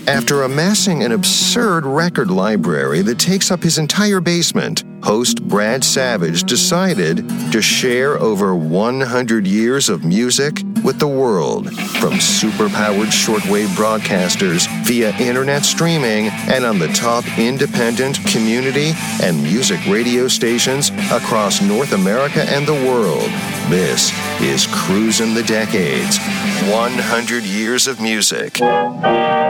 After amassing an absurd record library that takes up his entire basement, host Brad Savage decided to share over 100 years of music with the world, from superpowered shortwave broadcasters via internet streaming and on the top independent, community, and music radio stations across North America and the world. This is Cruisin' the Decades, 100 years of music.